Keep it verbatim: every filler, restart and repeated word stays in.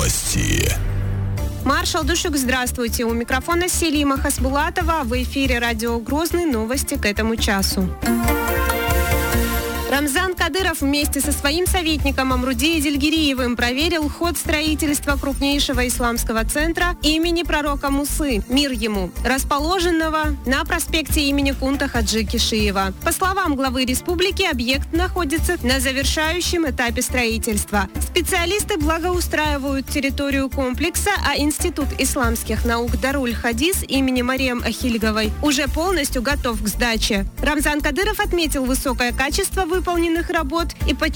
Новости. Маршал Душук, здравствуйте. У микрофона Селима Хасбулатова. В эфире радио Грозный. Новости к этому часу. Рамзан Кадыров вместе со своим советником Амрудией Дильгириевым проверил ход строительства крупнейшего исламского центра имени пророка Мусы, мир ему, расположенного на проспекте имени Кунта Хаджи Кишиева. По словам главы республики, объект находится на завершающем этапе строительства. Специалисты благоустраивают территорию комплекса, а Институт исламских наук Даруль-Хадис имени Мариам Ахильговой уже полностью готов к сдаче. Рамзан Кадыров отметил высокое качество выполненных работ и подчеркнул,